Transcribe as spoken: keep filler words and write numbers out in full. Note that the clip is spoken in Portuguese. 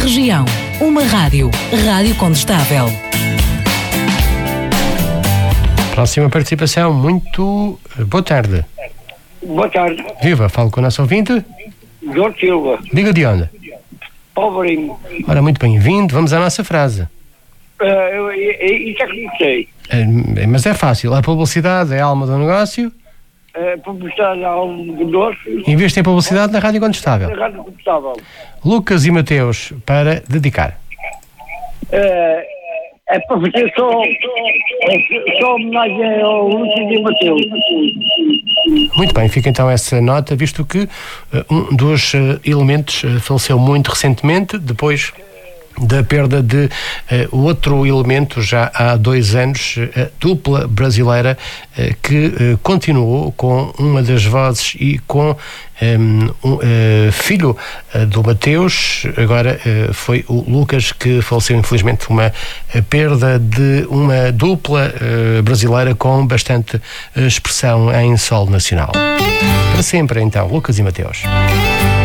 região. Uma rádio. Rádio Condestável. Próxima participação. Muito boa tarde. Boa tarde. Viva, falo com o nosso ouvinte. Jorge Silva. Diga de onde? Pobrinho. Ora, muito bem-vindo. Vamos à nossa frase. Uh, eu, eu, eu já comecei. É, mas é fácil. A publicidade é a alma do negócio. Uh, publicidade ao negócio. Investe em publicidade na Rádio Condestável. Na Rádio Condestável. Lucas e Mateus, para dedicar. Uh, é para fazer só, só homenagem ao Lucas e Mateus. Muito bem, fica então essa nota, visto que uh, um dos uh, elementos uh, faleceu muito recentemente, depois da perda de uh, outro elemento já há dois anos, a uh, dupla brasileira uh, que uh, continuou com uma das vozes e com um, um uh, filho uh, do Mateus. Agora uh, foi o Lucas que faleceu, infelizmente, uma uh, perda de uma dupla uh, brasileira com bastante uh, expressão em solo nacional. Para sempre então, Lucas e Mateus.